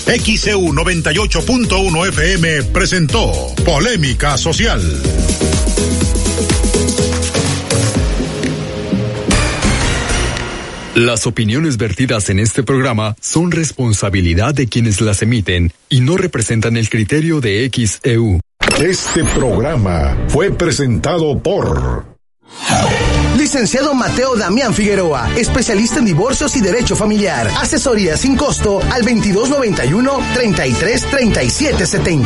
XEU 98.1 FM presentó Polémica Social. Las opiniones vertidas en este programa son responsabilidad de quienes las emiten y no representan el criterio de XEU. Este programa fue presentado por Licenciado Mateo Damián Figueroa, especialista en divorcios y derecho familiar. Asesoría sin costo al 2291-333770.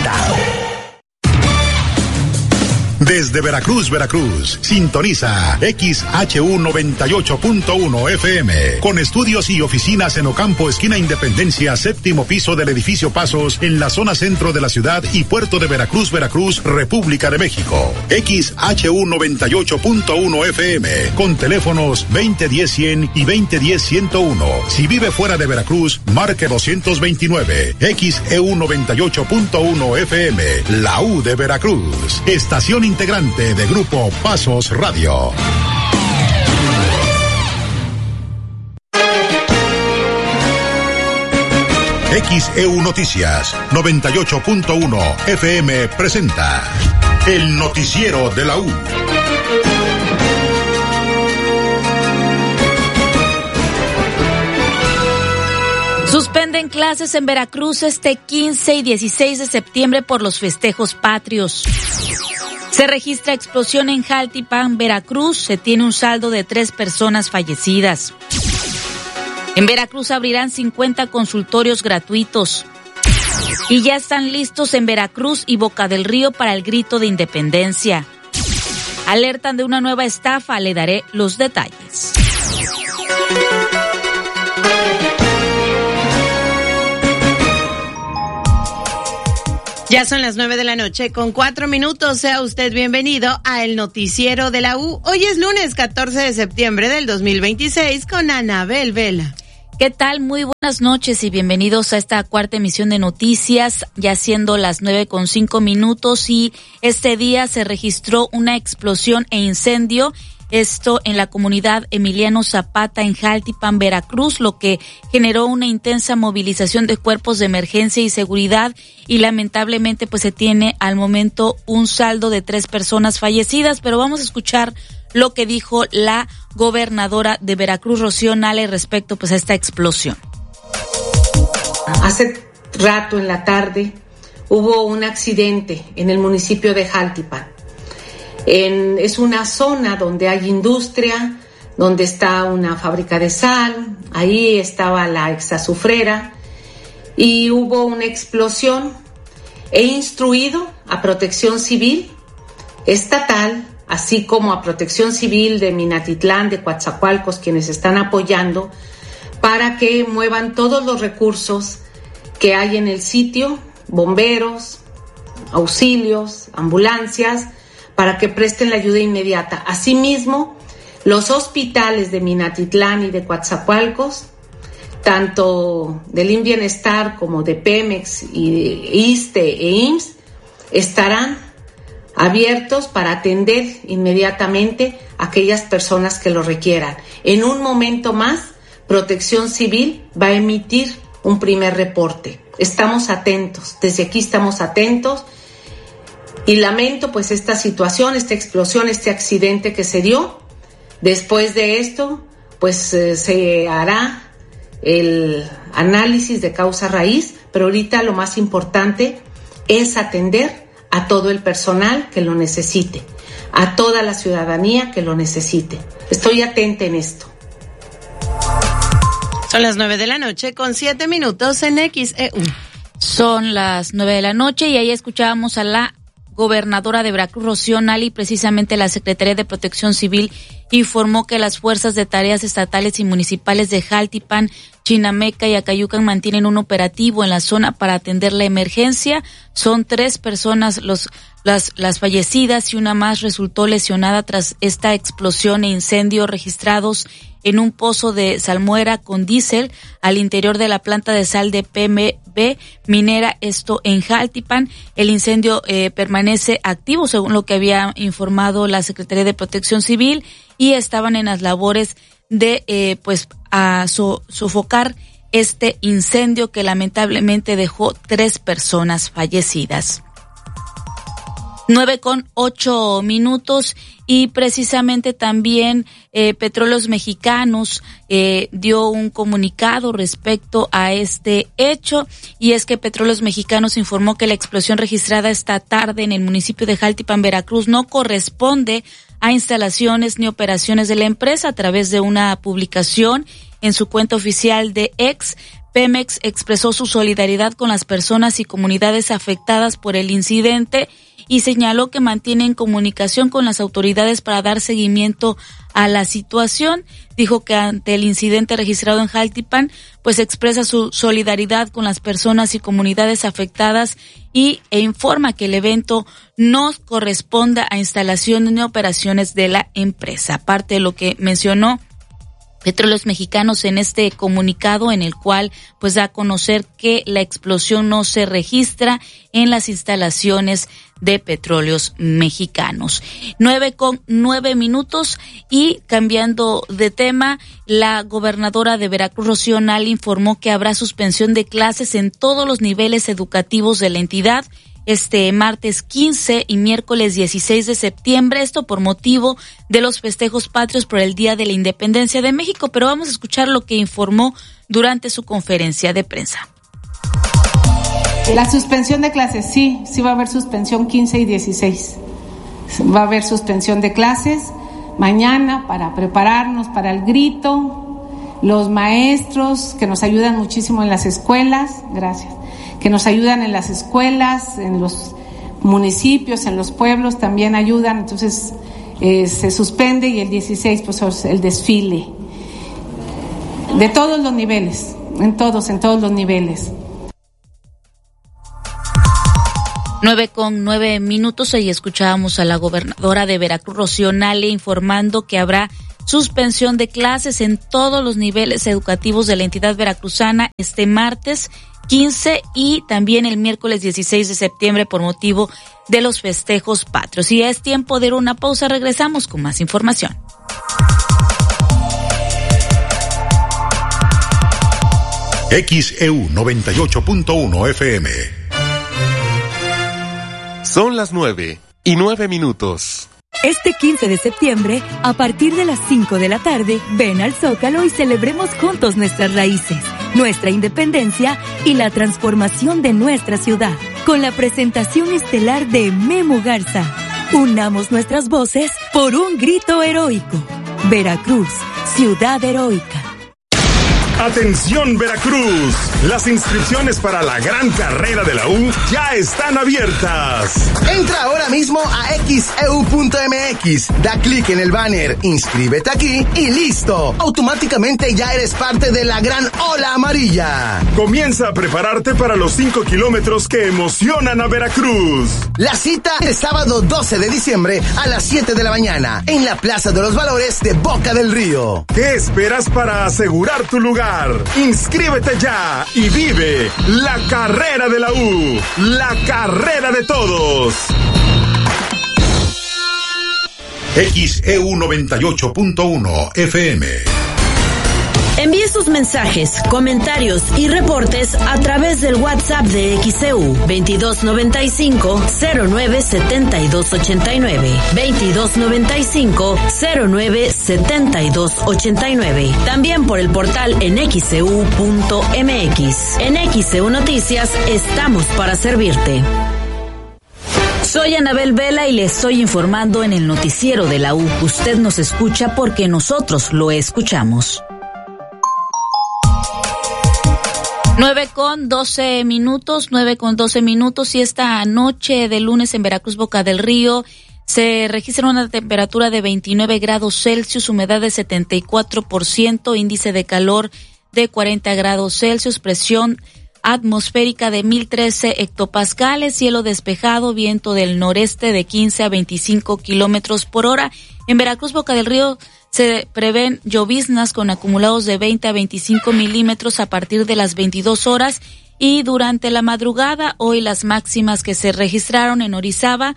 Desde Veracruz, sintoniza XHU 98.1 FM, con estudios y oficinas en Ocampo, esquina Independencia, séptimo piso del edificio Pasos, en la zona centro de la ciudad y puerto de Veracruz, República de México. XHU 98.1 FM, con teléfonos 2010-100 y 2010-101. Si vive fuera de Veracruz, marque 229. XEU 98.1 FM, la U de Veracruz. Estación integrante de Grupo Pasos Radio. XEU Noticias 98.1 FM presenta el noticiero de la U. Suspenden clases en Veracruz este 15 y 16 de septiembre por los festejos patrios. Se registra explosión en Jaltipan, Veracruz. Se tiene un saldo de 3 personas fallecidas. En Veracruz abrirán 50 consultorios gratuitos. Y ya están listos en Veracruz y Boca del Río para el grito de independencia. Alertan de una nueva estafa, le daré los detalles. Ya son las 9:04 p.m. Sea usted bienvenido a el noticiero de la U. Hoy es lunes 14 de septiembre del 2026 con Anabel Vela. ¿Qué tal? Muy buenas noches y bienvenidos a esta cuarta emisión de noticias, ya siendo las 9:05 p.m. y este día se registró una explosión e incendio. Esto en la comunidad Emiliano Zapata en Jaltipan, Veracruz, lo que generó una intensa movilización de cuerpos de emergencia y seguridad y lamentablemente pues se tiene al momento un saldo de 3 personas fallecidas, pero vamos a escuchar lo que dijo la gobernadora de Veracruz, Rocío Nale, respecto pues a esta explosión. Hace rato en la tarde hubo un accidente en el municipio de Jaltipan. Es una zona donde hay industria, donde está una fábrica de sal, ahí estaba la exazufrera y hubo una explosión. He instruido a Protección Civil Estatal, así como a Protección Civil de Minatitlán, de Coatzacoalcos, quienes están apoyando, para que muevan todos los recursos que hay en el sitio, bomberos, auxilios, ambulancias, para que presten la ayuda inmediata. Asimismo, los hospitales de Minatitlán y de Coatzacoalcos, tanto del IMSS como de Pemex y de ISSSTE e IMSS, estarán abiertos para atender inmediatamente a aquellas personas que lo requieran. En un momento más, Protección Civil va a emitir un primer reporte. Estamos atentos, desde aquí estamos atentos. Y lamento pues esta situación, esta explosión, este accidente que se dio. Después de esto, pues se hará el análisis de causa raíz, pero ahorita lo más importante es atender a todo el personal que lo necesite, a toda la ciudadanía que lo necesite. Estoy atenta en esto. Son las 9:07 p.m. en XEU. Son las 9 p.m. y ahí escuchábamos a la gobernadora de Veracruz, Rocío Nale, y precisamente la Secretaría de Protección Civil informó que las fuerzas de tareas estatales y municipales de Jaltipan, Chinameca y Acayucan mantienen un operativo en la zona para atender la emergencia. Son 3 personas las fallecidas y una más resultó lesionada tras esta explosión e incendio registrados en un pozo de salmuera con diésel al interior de la planta de sal de PMB minera, esto en Jaltipan. El incendio permanece activo, según lo que había informado la Secretaría de Protección Civil, y estaban en las labores de sofocar este incendio que lamentablemente dejó 3 personas fallecidas. 9:08 y precisamente también Petróleos Mexicanos dio un comunicado respecto a este hecho, y es que Petróleos Mexicanos informó que la explosión registrada esta tarde en el municipio de Jaltipan, Veracruz, no corresponde a instalaciones ni operaciones de la empresa. A través de una publicación en su cuenta oficial de X, Pemex expresó su solidaridad con las personas y comunidades afectadas por el incidente y señaló que mantiene en comunicación con las autoridades para dar seguimiento a la situación. Dijo que ante el incidente registrado en Jaltipan, pues expresa su solidaridad con las personas y comunidades afectadas e informa que el evento no corresponde a instalaciones ni operaciones de la empresa. Aparte de lo que mencionó Petróleos Mexicanos en este comunicado, en el cual pues da a conocer que la explosión no se registra en las instalaciones de Petróleos Mexicanos. 9:09 y cambiando de tema, la gobernadora de Veracruz, Rocío Nale, informó que habrá suspensión de clases en todos los niveles educativos de la entidad este martes 15 y miércoles 16 de septiembre, esto por motivo de los festejos patrios por el Día de la Independencia de México. Pero vamos a escuchar lo que informó durante su conferencia de prensa. La suspensión de clases, sí va a haber suspensión 15 y 16. Va a haber suspensión de clases mañana para prepararnos para el grito. Los maestros que nos ayudan muchísimo en las escuelas, gracias, que nos ayudan en las escuelas, en los municipios, en los pueblos también ayudan. Entonces se suspende, y el 16 pues el desfile de todos los niveles, en todos los niveles. 9:09 y escuchábamos a la gobernadora de Veracruz, Rocío Nale, informando que habrá suspensión de clases en todos los niveles educativos de la entidad veracruzana este martes 15 y también el miércoles 16 de septiembre por motivo de los festejos patrios. Y es tiempo de ir a una pausa, regresamos con más información. XEU 98.1 FM. Son las 9:09. Este 15 de septiembre, a partir de las 5 de la tarde, ven al Zócalo y celebremos juntos nuestras raíces, nuestra independencia y la transformación de nuestra ciudad, con la presentación estelar de Memo Garza. Unamos nuestras voces por un grito heroico. Veracruz, ciudad heroica. ¡Atención, Veracruz! Las inscripciones para la gran carrera de la U ya están abiertas. Entra ahora mismo a xeu.mx, da clic en el banner, inscríbete aquí y listo. Automáticamente ya eres parte de la gran ola amarilla. Comienza a prepararte para los 5 kilómetros que emocionan a Veracruz. La cita es sábado 12 de diciembre a las 7 de la mañana en la Plaza de los Valores de Boca del Río. ¿Qué esperas para asegurar tu lugar? Inscríbete ya y vive la carrera de la U, la carrera de todos. XEU 98.1 FM. Envíe sus mensajes, comentarios y reportes a través del WhatsApp de XEU 2295-097289, 2295-097289. También por el portal en XEU.mx. En XEU Noticias estamos para servirte. Soy Anabel Vela y le estoy informando en el noticiero de la U. Usted nos escucha porque nosotros lo escuchamos. 9:12 y esta noche de lunes en Veracruz, Boca del Río, se registra una temperatura de 29 grados Celsius, humedad de 74%, índice de calor de 40 grados Celsius, presión atmosférica de 1013 hectopascales, cielo despejado, viento del noreste de 15 a 25 kilómetros por hora. En Veracruz, Boca del Río, se prevén lloviznas con acumulados de 20 a 25 milímetros a partir de las 22 horas y durante la madrugada. Hoy las máximas que se registraron en Orizaba,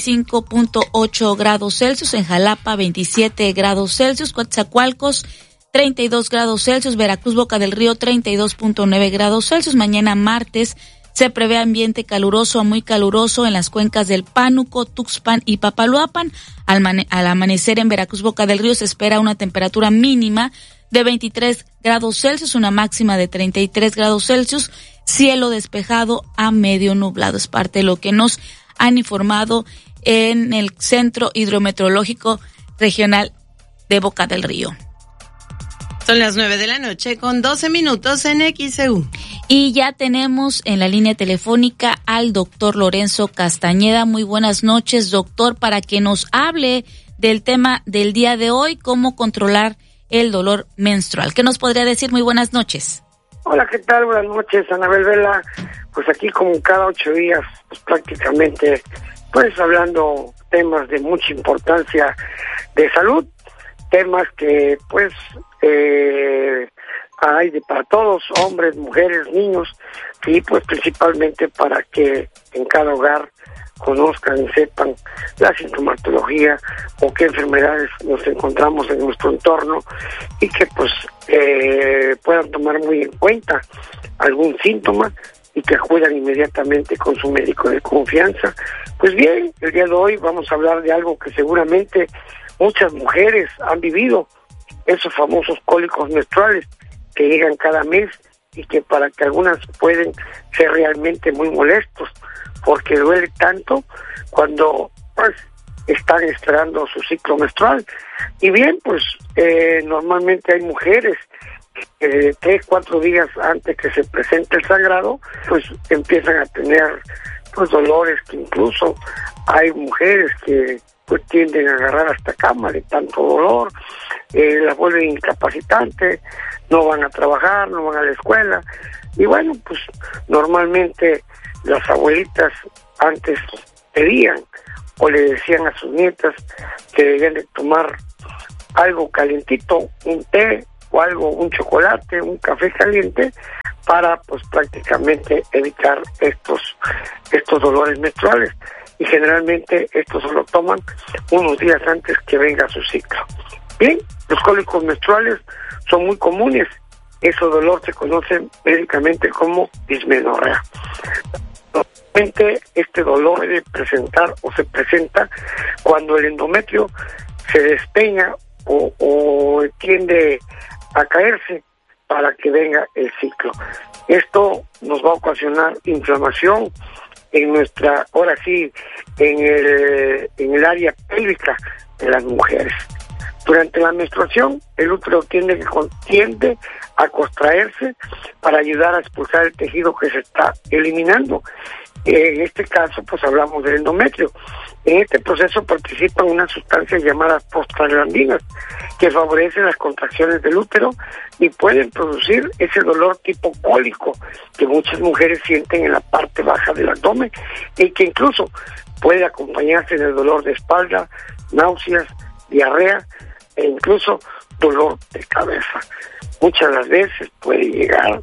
25.8 grados Celsius, en Jalapa 27 grados Celsius, Coatzacoalcos 32 grados Celsius, Veracruz, Boca del Río, 32.9 grados Celsius. Mañana martes se prevé ambiente caluroso a muy caluroso en las cuencas del Pánuco, Tuxpan y Papaloapan. Al amanecer en Veracruz, Boca del Río, se espera una temperatura mínima de 23 grados Celsius, una máxima de 33 grados Celsius, cielo despejado a medio nublado. Es parte de lo que nos han informado en el Centro Hidrometeorológico Regional de Boca del Río. Son las 9:00 con 12 minutos en XEU. Y ya tenemos en la línea telefónica al doctor Lorenzo Castañeda. Muy buenas noches, doctor, para que nos hable del tema del día de hoy, cómo controlar el dolor menstrual. ¿Qué nos podría decir? Muy buenas noches. Hola, ¿qué tal? Buenas noches, Anabel Vela. Pues aquí como cada 8 días, pues prácticamente, pues hablando temas de mucha importancia de salud, temas que pues hay para todos, hombres, mujeres, niños, y pues principalmente para que en cada hogar conozcan y sepan la sintomatología o qué enfermedades nos encontramos en nuestro entorno y que pues puedan tomar muy en cuenta algún síntoma y que acudan inmediatamente con su médico de confianza. Pues bien, el día de hoy vamos a hablar de algo que seguramente muchas mujeres han vivido, esos famosos cólicos menstruales que llegan cada mes y que para que algunas pueden ser realmente muy molestos porque duele tanto cuando pues están esperando su ciclo menstrual. Y bien, pues normalmente hay mujeres que 3-4 días antes que se presente el sangrado pues empiezan a tener pues dolores que incluso hay mujeres que pues tienden a agarrar hasta cama de tanto dolor, las vuelven incapacitantes, no van a trabajar, no van a la escuela, y bueno, pues normalmente las abuelitas antes pedían o le decían a sus nietas que debían de tomar algo calientito, un té o algo, un chocolate, un café caliente, para pues prácticamente evitar estos dolores menstruales. Y generalmente estos se lo toman unos días antes que venga su ciclo. Bien, los cólicos menstruales son muy comunes. Ese dolor se conoce médicamente como dismenorrea. Normalmente este dolor debe presentar o se presenta cuando el endometrio se despeña o tiende a caerse para que venga el ciclo. Esto nos va a ocasionar inflamación en nuestra, ahora sí, en el área pélvica de las mujeres. Durante la menstruación, el útero tiende a contraerse para ayudar a expulsar el tejido que se está eliminando. En este caso, pues hablamos del endometrio. En este proceso participan unas sustancias llamadas prostaglandinas que favorecen las contracciones del útero y pueden producir ese dolor tipo cólico que muchas mujeres sienten en la parte baja del abdomen y que incluso puede acompañarse del dolor de espalda, náuseas, diarrea e incluso dolor de cabeza. Muchas de las veces puede llegar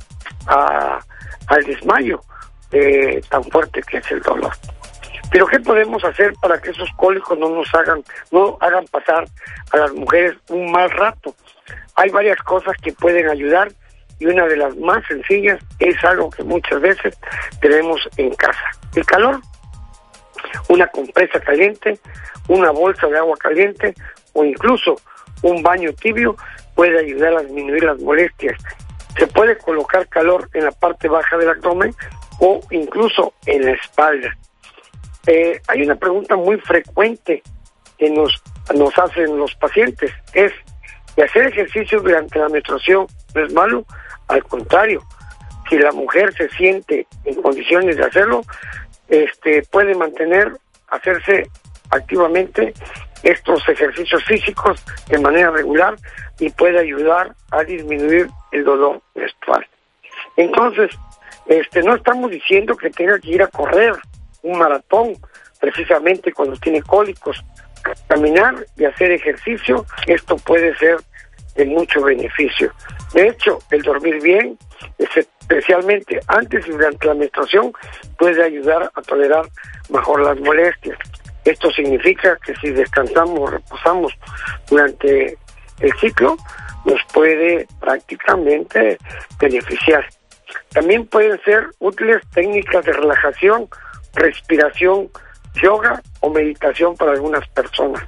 al desmayo tan fuerte que es el dolor. Pero ¿qué podemos hacer para que esos cólicos no hagan pasar a las mujeres un mal rato? Hay varias cosas que pueden ayudar y una de las más sencillas es algo que muchas veces tenemos en casa: el calor. Una compresa caliente, una bolsa de agua caliente o incluso un baño tibio puede ayudar a disminuir las molestias. Se puede colocar calor en la parte baja del abdomen o incluso en la espalda. Hay una pregunta muy frecuente que nos hacen los pacientes, es ¿y hacer ejercicio durante la menstruación no es malo? Al contrario, si la mujer se siente en condiciones de hacerlo, puede hacerse activamente estos ejercicios físicos de manera regular y puede ayudar a disminuir el dolor menstrual. Entonces, no estamos diciendo que tenga que ir a correr un maratón precisamente cuando tiene cólicos. Caminar y hacer ejercicio, esto puede ser de mucho beneficio. De hecho, el dormir bien, especialmente antes y durante la menstruación, puede ayudar a tolerar mejor las molestias. Esto significa que si descansamos o reposamos durante el ciclo, nos puede prácticamente beneficiar. También pueden ser útiles técnicas de relajación, respiración, yoga o meditación para algunas personas.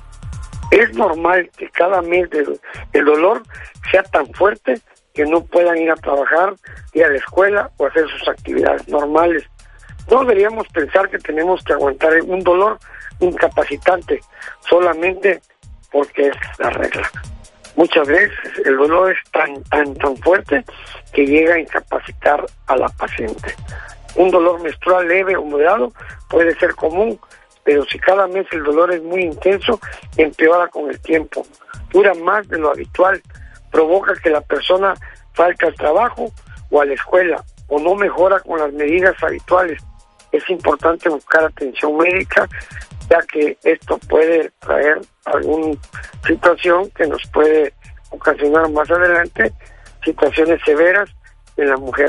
Es normal que cada mes el dolor sea tan fuerte que no puedan ir a trabajar, ir a la escuela o hacer sus actividades normales. No deberíamos pensar que tenemos que aguantar un dolor incapacitante solamente porque es la regla. Muchas veces el dolor es tan fuerte que llega a incapacitar a la paciente. Un dolor menstrual leve o moderado puede ser común, pero si cada mes el dolor es muy intenso, empeora con el tiempo, dura más de lo habitual, provoca que la persona falte al trabajo o a la escuela, o no mejora con las medidas habituales. Es importante buscar atención médica, ya que esto puede traer alguna situación que nos puede ocasionar más adelante situaciones severas en la mujer.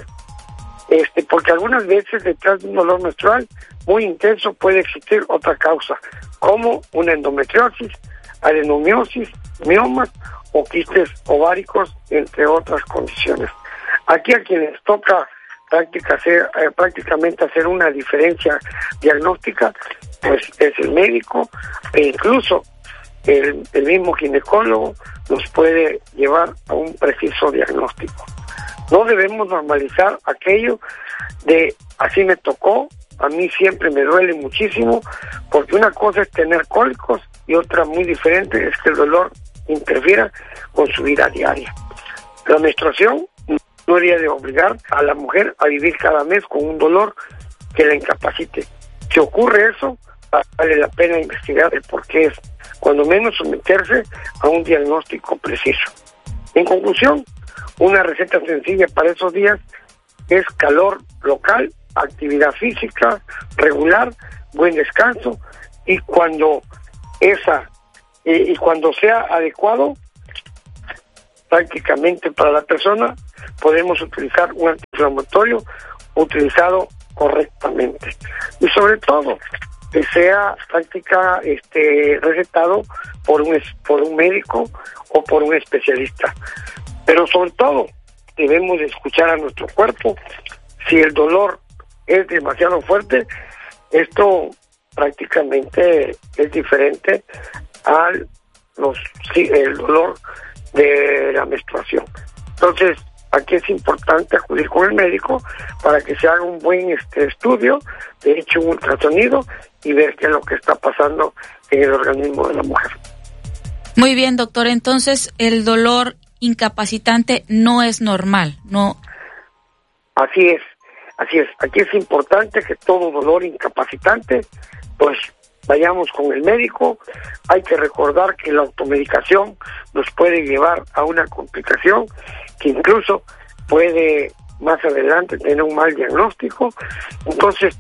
Porque algunas veces detrás de un dolor menstrual muy intenso puede existir otra causa, como una endometriosis, adenomiosis, miomas o quistes ováricos, entre otras condiciones. Aquí a quienes toca prácticamente hacer una diferencia diagnóstica, pues es el médico, e incluso el mismo ginecólogo nos puede llevar a un preciso diagnóstico. No debemos normalizar aquello de así me tocó, a mí siempre me duele muchísimo, porque una cosa es tener cólicos y otra muy diferente es que el dolor interfiera con su vida diaria. La menstruación no debería de obligar a la mujer a vivir cada mes con un dolor que la incapacite. Si ocurre eso, vale la pena investigar el por qué es, cuando menos someterse a un diagnóstico preciso. En conclusión, una receta sencilla para esos días es calor local, actividad física regular, buen descanso, y cuando sea adecuado prácticamente para la persona, podemos utilizar un antiinflamatorio utilizado correctamente, y sobre todo que sea recetado por un médico o por un especialista. Pero sobre todo debemos escuchar a nuestro cuerpo. Si el dolor es demasiado fuerte, esto prácticamente es diferente al el dolor de la menstruación. Entonces, aquí es importante acudir con el médico para que se haga un buen estudio, de hecho un ultrasonido, y ver qué es lo que está pasando en el organismo de la mujer. Muy bien, doctor. Entonces, el dolor incapacitante no es normal, ¿no? Así es. Aquí es importante que todo dolor incapacitante, pues vayamos con el médico. Hay que recordar que la automedicación nos puede llevar a una complicación que incluso puede más adelante tener un mal diagnóstico. Entonces,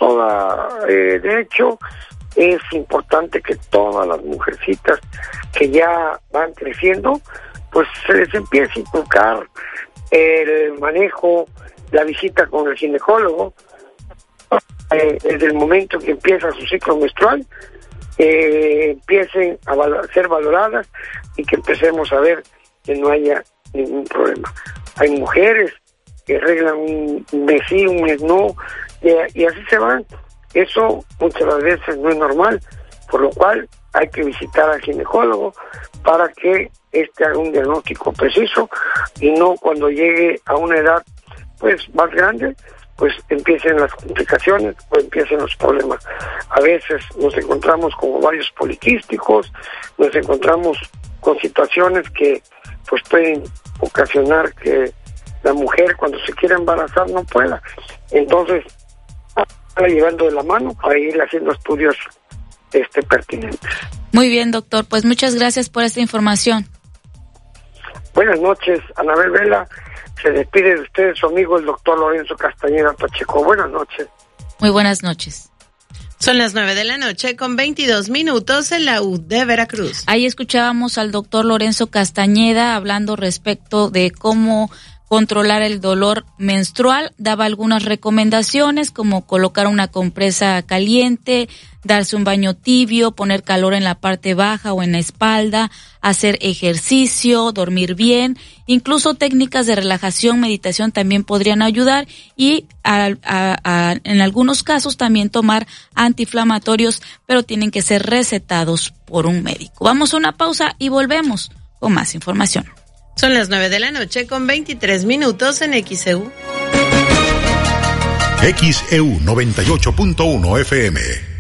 de hecho, es importante que todas las mujercitas que ya van creciendo, pues se les empiece a inculcar el manejo, la visita con el ginecólogo, desde el momento que empieza su ciclo menstrual, empiecen a ser valoradas y que empecemos a ver que no haya ningún problema. Hay mujeres que arreglan un mes sí, un mes no, y así se van. Eso muchas veces no es normal, por lo cual hay que visitar al ginecólogo para que haga un diagnóstico preciso, y no cuando llegue a una edad pues más grande, pues empiecen las complicaciones o empiecen los problemas. A veces nos encontramos con ovarios poliquísticos, nos encontramos con situaciones que pues pueden ocasionar que la mujer cuando se quiera embarazar no pueda. Entonces, llevando de la mano para ir haciendo estudios pertinentes. Muy bien, doctor. Pues muchas gracias por esta información. Buenas noches, Anabel Vela. Se despide de ustedes su amigo el doctor Lorenzo Castañeda Pacheco. Buenas noches. Muy buenas noches. Son las 9:00 con 22 minutos en la U de Veracruz. Ahí escuchábamos al doctor Lorenzo Castañeda hablando respecto de cómo controlar el dolor menstrual. Daba algunas recomendaciones como colocar una compresa caliente, darse un baño tibio, poner calor en la parte baja o en la espalda, hacer ejercicio, dormir bien, incluso técnicas de relajación, meditación también podrían ayudar y en algunos casos también tomar antiinflamatorios, pero tienen que ser recetados por un médico. Vamos a una pausa y volvemos con más información. Son las 9:00 con 23 minutos en XEU. XEU 98.1 FM.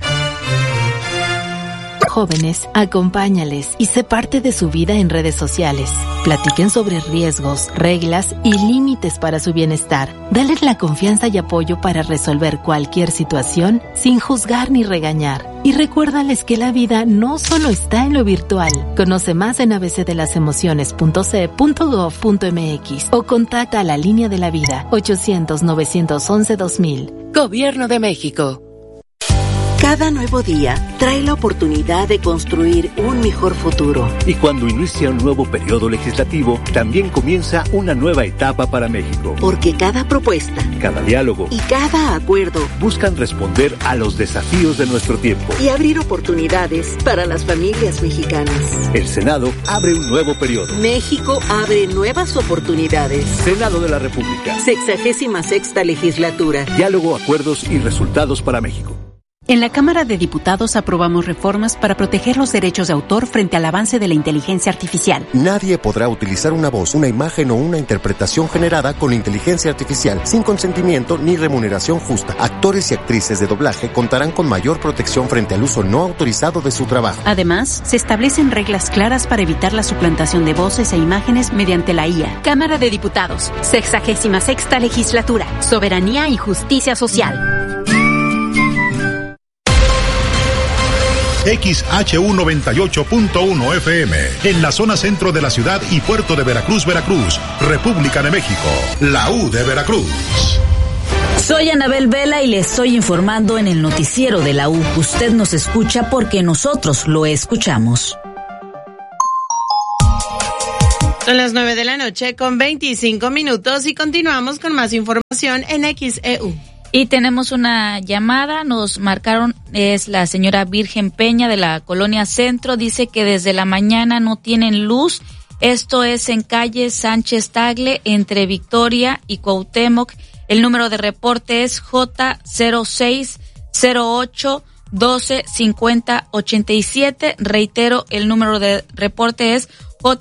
Jóvenes, acompáñales y sé parte de su vida en redes sociales. Platiquen sobre riesgos, reglas y límites para su bienestar. Dales la confianza y apoyo para resolver cualquier situación sin juzgar ni regañar. Y recuérdales que la vida no solo está en lo virtual. Conoce más en abcdelasemociones.ce.gov.mx o contacta a la Línea de la Vida 800-911-2000. Gobierno de México. Cada nuevo día trae la oportunidad de construir un mejor futuro. Y cuando inicia un nuevo periodo legislativo, también comienza una nueva etapa para México. Porque cada propuesta, cada diálogo y cada acuerdo buscan responder a los desafíos de nuestro tiempo y abrir oportunidades para las familias mexicanas. El Senado abre un nuevo periodo. México abre nuevas oportunidades. Senado de la República. 66ª legislatura. Diálogo, acuerdos y resultados para México. En la Cámara de Diputados aprobamos reformas para proteger los derechos de autor frente al avance de la inteligencia artificial. Nadie podrá utilizar una voz, una imagen o una interpretación generada con inteligencia artificial sin consentimiento ni remuneración justa. Actores y actrices de doblaje contarán con mayor protección frente al uso no autorizado de su trabajo. Además, se establecen reglas claras para evitar la suplantación de voces e imágenes mediante la IA. Cámara de Diputados, 66ª legislatura, soberanía y justicia social. XHU 98.1 FM, en la zona centro de la ciudad y puerto de Veracruz, Veracruz, República de México, la U de Veracruz. Soy Anabel Vela y le estoy informando en el noticiero de la U. Usted nos escucha porque nosotros lo escuchamos. Son las 9:00 con 25 minutos y continuamos con más información en XEU. Y tenemos una llamada, nos marcaron, es la señora Virgen Peña de la Colonia Centro, dice que desde la mañana no tienen luz, esto es en calle Sánchez Tagle, entre Victoria y Cuauhtémoc, el número de reporte es J0608-125087, reitero, el número de reporte es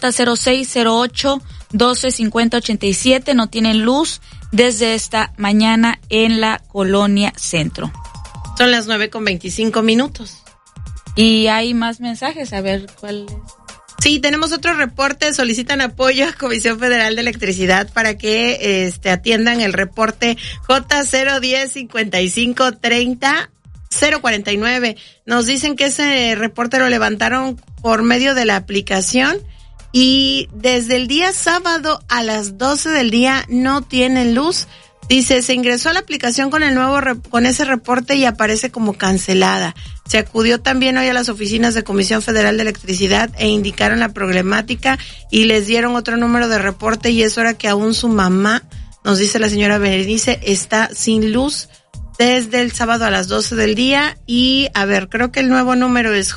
J0608-125087, no tienen luz desde esta mañana en la Colonia Centro. Son las 9:25 minutos. Y hay más mensajes, a ver cuál es. Sí, tenemos otro reporte, solicitan apoyo a Comisión Federal de Electricidad para que atiendan el reporte J010-5530-049. Nos dicen que ese reporte lo levantaron por medio de la aplicación y desde el día sábado a las 12 del día no tienen luz. Dice, se ingresó a la aplicación con ese reporte y aparece como cancelada. Se acudió también hoy a las oficinas de Comisión Federal de Electricidad e indicaron la problemática y les dieron otro número de reporte y es hora que aún su mamá, nos dice la señora Berenice, está sin luz desde el sábado a las 12 del día y, a ver, creo que el nuevo número es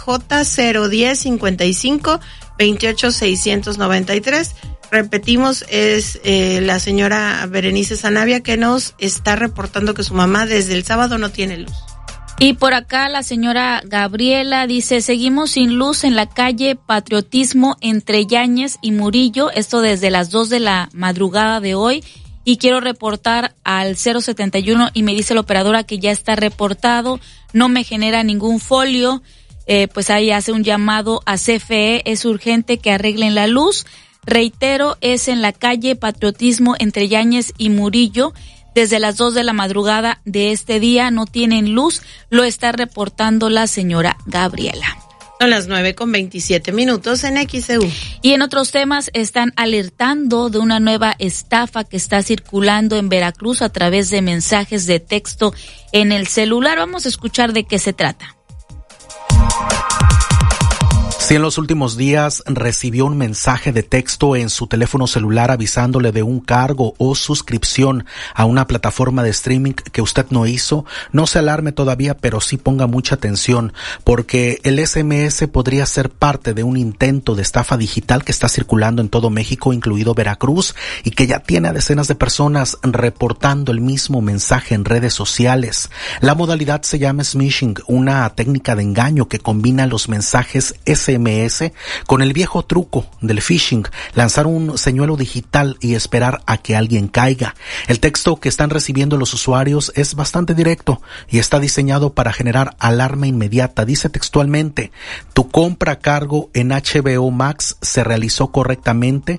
J010-55-28-693. Repetimos, es la señora Berenice Sanavia que nos está reportando que su mamá desde el sábado no tiene luz. Y por acá la señora Gabriela dice, seguimos sin luz en la calle Patriotismo entre Yáñez y Murillo, esto desde las 2 de la madrugada de hoy, y quiero reportar al 071 y me dice la operadora que ya está reportado, no me genera ningún folio, pues ahí hace un llamado a CFE, es urgente que arreglen la luz. Reitero, es en la calle Patriotismo entre Yáñez y Murillo. Desde las 2 de la madrugada de este día no tienen luz, lo está reportando la señora Gabriela. Son las 9:27 minutos en XEU. Y en otros temas están alertando de una nueva estafa que está circulando en Veracruz a través de mensajes de texto en el celular. Vamos a escuchar de qué se trata. Si en los últimos días recibió un mensaje de texto en su teléfono celular avisándole de un cargo o suscripción a una plataforma de streaming que usted no hizo, no se alarme todavía, pero sí ponga mucha atención, porque el SMS podría ser parte de un intento de estafa digital que está circulando en todo México, incluido Veracruz, y que ya tiene a decenas de personas reportando el mismo mensaje en redes sociales. La modalidad se llama smishing, una técnica de engaño que combina los mensajes SMS con el viejo truco del phishing, lanzar un señuelo digital y esperar a que alguien caiga. El texto que están recibiendo los usuarios es bastante directo y está diseñado para generar alarma inmediata. Dice textualmente: tu compra a cargo en HBO Max se realizó correctamente,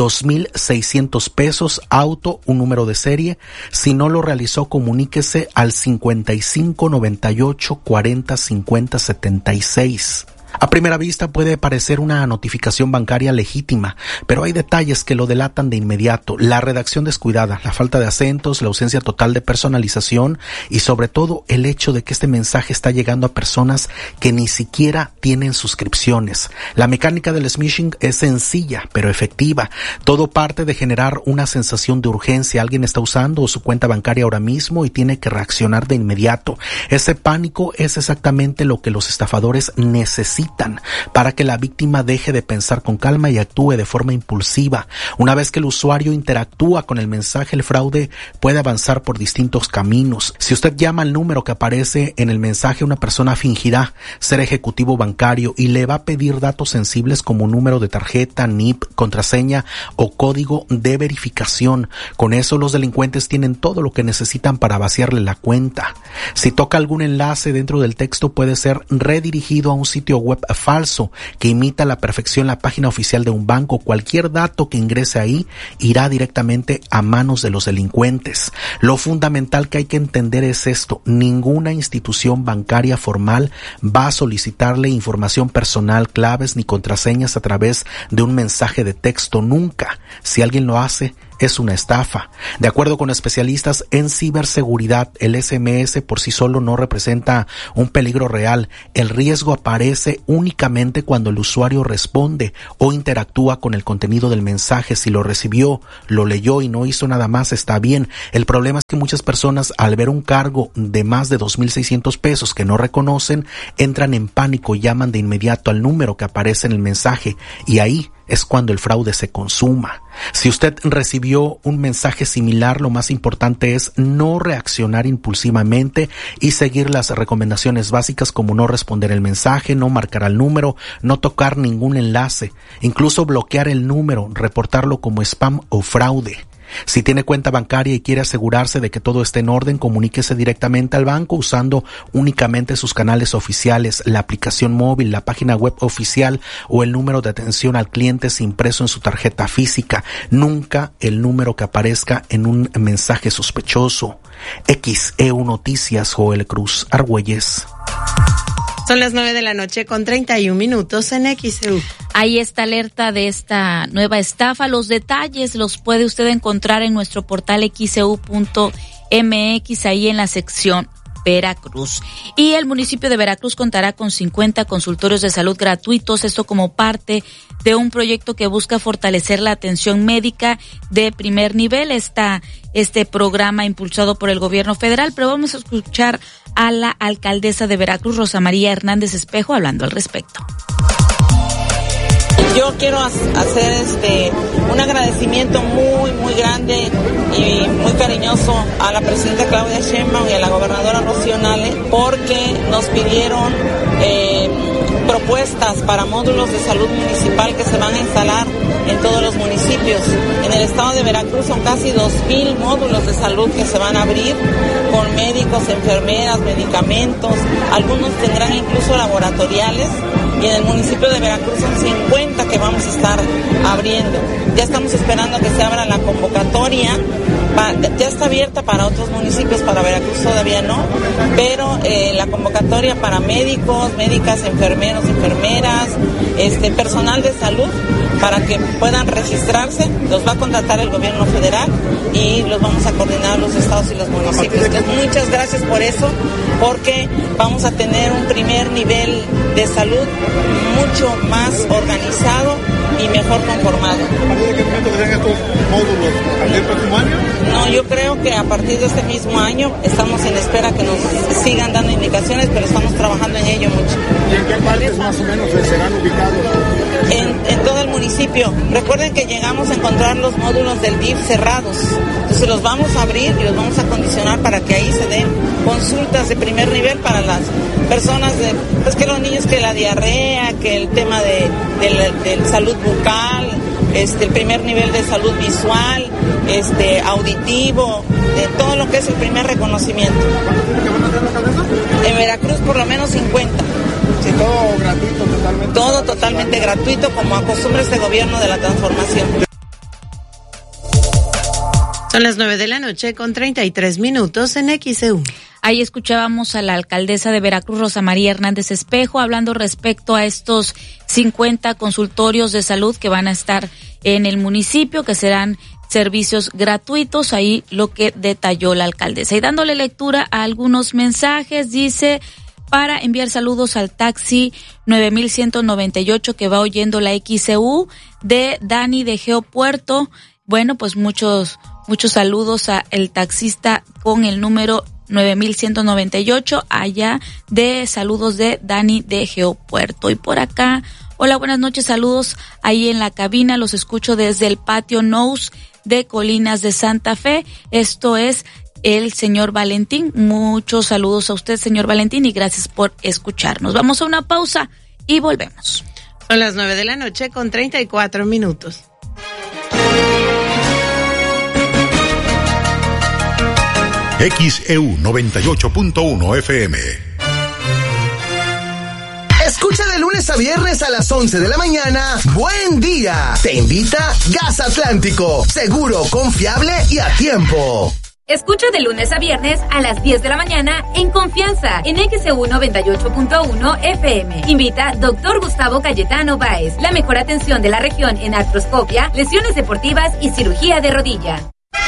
2,600 pesos, auto, un número de serie. Si no lo realizó, comuníquese al 55 98 40 50 76. A primera vista puede parecer una notificación bancaria legítima, pero hay detalles que lo delatan de inmediato: la redacción descuidada, la falta de acentos, la ausencia total de personalización y sobre todo el hecho de que este mensaje está llegando a personas que ni siquiera tienen suscripciones. La mecánica del smishing es sencilla pero efectiva. Todo parte de generar una sensación de urgencia. Alguien está usando su cuenta bancaria ahora mismo y tiene que reaccionar de inmediato. Ese pánico es exactamente lo que los estafadores necesitan para que la víctima deje de pensar con calma y actúe de forma impulsiva. Una vez que el usuario interactúa con el mensaje, el fraude puede avanzar por distintos caminos. Si usted llama al número que aparece en el mensaje, una persona fingirá ser ejecutivo bancario y le va a pedir datos sensibles como número de tarjeta, NIP, contraseña o código de verificación. Con eso los delincuentes tienen todo lo que necesitan para vaciarle la cuenta. Si toca algún enlace dentro del texto, puede ser redirigido a un sitio web falso que imita a la perfección la página oficial de un banco. Cualquier dato que ingrese ahí irá directamente a manos de los delincuentes. Lo fundamental que hay que entender es esto: ninguna institución bancaria formal va a solicitarle información personal, claves ni contraseñas a través de un mensaje de texto, nunca. Si alguien lo hace, es una estafa. De acuerdo con especialistas en ciberseguridad, el SMS por sí solo no representa un peligro real. El riesgo aparece únicamente cuando el usuario responde o interactúa con el contenido del mensaje. Si lo recibió, lo leyó y no hizo nada más, está bien. El problema es que muchas personas, al ver un cargo de más de 2,600 pesos que no reconocen, entran en pánico y llaman de inmediato al número que aparece en el mensaje, y ahí es cuando el fraude se consuma. Si usted recibió un mensaje similar, lo más importante es no reaccionar impulsivamente y seguir las recomendaciones básicas, como no responder el mensaje, no marcar al número, no tocar ningún enlace, incluso bloquear el número, reportarlo como spam o fraude. Si tiene cuenta bancaria y quiere asegurarse de que todo esté en orden, comuníquese directamente al banco usando únicamente sus canales oficiales, la aplicación móvil, la página web oficial o el número de atención al cliente impreso en su tarjeta física. Nunca el número que aparezca en un mensaje sospechoso. XEU Noticias, Joel Cruz Argüelles. Son las 9:00 con 31 minutos en XEU. Ahí está alerta de esta nueva estafa. Los detalles los puede usted encontrar en nuestro portal xeu.mx, ahí en la sección Veracruz. Y el municipio de Veracruz contará con 50 consultorios de salud gratuitos, esto como parte de un proyecto que busca fortalecer la atención médica de primer nivel. Este programa impulsado por el gobierno federal, pero vamos a escuchar a la alcaldesa de Veracruz, Rosa María Hernández Espejo, hablando al respecto. Yo quiero hacer un agradecimiento muy grande y muy cariñoso a la presidenta Claudia Sheinbaum y a la gobernadora Rocío Nale, porque nos pidieron propuestas para módulos de salud municipal que se van a instalar en todos los municipios. En el estado de Veracruz son casi 2,000 módulos de salud que se van a abrir, con médicos, enfermeras, medicamentos. Algunos tendrán incluso laboratoriales, y en el municipio de Veracruz son 50 que vamos a estar abriendo. Ya estamos esperando que se abra la convocatoria. Ya está abierta para otros municipios, para Veracruz todavía no, pero la convocatoria para médicos, médicas, enfermeros, enfermeras, personal de salud, para que puedan registrarse. Los va a contratar el gobierno federal y los vamos a coordinar los estados y los municipios. Entonces, muchas gracias por eso, porque vamos a tener un primer nivel de salud mucho más organizado y mejor conformado. ¿A partir de qué momento tendrán estos módulos? ¿A partir del próximo año? No, yo creo que a partir de este mismo año estamos en espera que nos sigan dando indicaciones, pero estamos trabajando en ello mucho. ¿Y en qué partes más o menos serán ubicados? En todo el municipio. Recuerden que llegamos a encontrar los módulos del DIF cerrados. Entonces los vamos a abrir y los vamos a condicionar para que ahí se den consultas de primer nivel para las personas, pues que los niños, que la diarrea, que el tema de salud bucal, el primer nivel de salud visual, auditivo, de todo lo que es el primer reconocimiento. En Veracruz por lo menos 50. Sí, todo gratuito, totalmente. Todo totalmente gratuito, como acostumbra este gobierno de la transformación. Son las 9:00 con 33 minutos en XEU. Ahí escuchábamos a la alcaldesa de Veracruz, Rosa María Hernández Espejo, hablando respecto a estos 50 consultorios de salud que van a estar en el municipio, que serán servicios gratuitos. Ahí lo que detalló la alcaldesa. Y dándole lectura a algunos mensajes, dice: para enviar saludos al taxi 9198 que va oyendo la XEU, de Dani de Geopuerto. Bueno, pues muchos saludos a el taxista con el número 9198, allá de saludos de Dani de Geopuerto. Y por acá, hola, buenas noches, saludos ahí en la cabina, los escucho desde el patio Nous de Colinas de Santa Fe. Esto es el señor Valentín. Muchos saludos a usted, señor Valentín, y gracias por escucharnos. Vamos a una pausa y volvemos. Son las 9:00 con 34 minutos. XEU 98.1 FM. Escucha de lunes a viernes a las 11 de la mañana. Buen día. Te invita Gas Atlántico. Seguro, confiable y a tiempo. Escucha de lunes a viernes a las 10 de la mañana en Confianza en XEU 98.1 FM. Invita Dr. Gustavo Cayetano Báez. La mejor atención de la región en artroscopia, lesiones deportivas y cirugía de rodilla.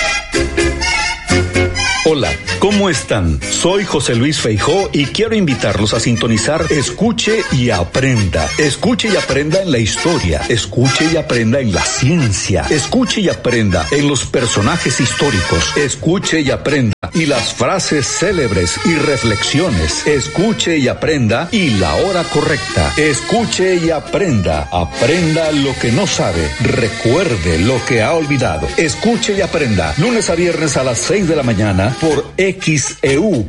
Hola, ¿cómo están? Soy José Luis Feijó y quiero invitarlos a sintonizar Escuche y Aprenda. Escuche y aprenda en la historia, escuche y aprenda en la ciencia, escuche y aprenda en los personajes históricos, escuche y aprenda y las frases célebres y reflexiones, escuche y aprenda y la hora correcta, escuche y aprenda, aprenda lo que no sabe, recuerde lo que ha olvidado, escuche y aprenda, lunes a viernes a las 6 de la mañana, por XEU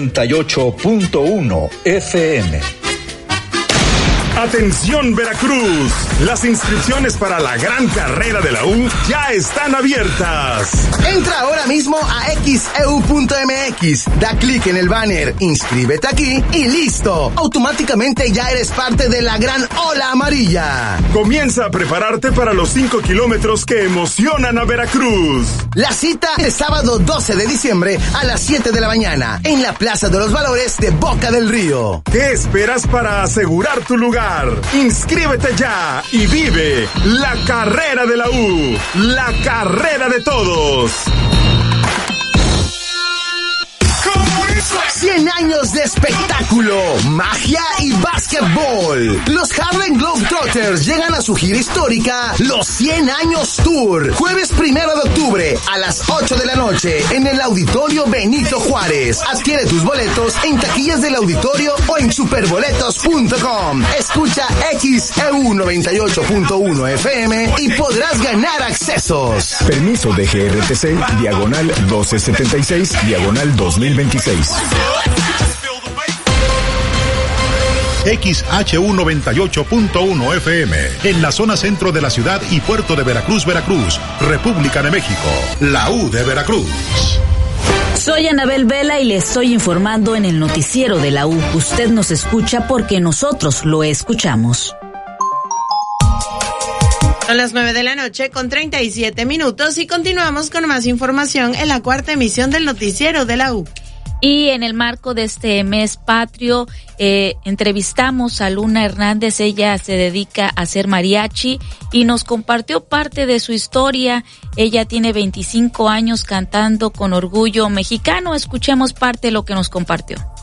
98.1 FM. Atención Veracruz, las inscripciones para la gran carrera de la U ya están abiertas. Entra ahora mismo a xeu.mx, da clic en el banner, inscríbete aquí y listo. Automáticamente ya eres parte de la gran ola amarilla. Comienza a prepararte para los 5 kilómetros que emocionan a Veracruz. La cita es sábado 12 de diciembre a las 7 de la mañana en la Plaza de los Valores de Boca del Río. ¿Qué esperas para asegurar tu lugar? Inscríbete ya y vive la carrera de la U, la carrera de todos. 100 años de espectáculo, magia y básquetbol. Los Harlem Globetrotters llegan a su gira histórica, los 100 años Tour. Jueves 1 de octubre a las 8 de la noche en el Auditorio Benito Juárez. Adquiere tus boletos en taquillas del auditorio o en superboletos.com. Escucha XEU 98.1 FM y podrás ganar accesos. Permiso de GRTC, diagonal 1276, diagonal 2026. XHU 98.1 FM, en la zona centro de la ciudad y puerto de Veracruz, Veracruz, República de México, la U de Veracruz. Soy Anabel Vela y le estoy informando en el noticiero de la U. Usted nos escucha porque nosotros lo escuchamos. Son las 9:00 con 37 minutos y continuamos con más información en la cuarta emisión del noticiero de la U. Y en el marco de este mes patrio, entrevistamos a Luna Hernández. Ella se dedica a hacer mariachi y nos compartió parte de su historia. Ella tiene 25 años cantando con orgullo mexicano. Escuchemos parte de lo que nos compartió.